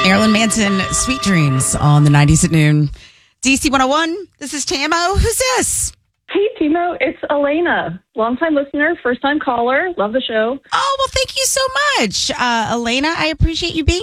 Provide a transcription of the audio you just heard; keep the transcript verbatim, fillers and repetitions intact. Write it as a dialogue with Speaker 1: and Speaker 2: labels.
Speaker 1: Marilyn Manson, Sweet Dreams on the nineties at noon. D C one oh one, this is Tamo. Who's this?
Speaker 2: Hey, Timo, it's Elena. Longtime listener, first-time caller. Love the show.
Speaker 1: Oh, well, thank you so much. Uh, Elena, I appreciate you being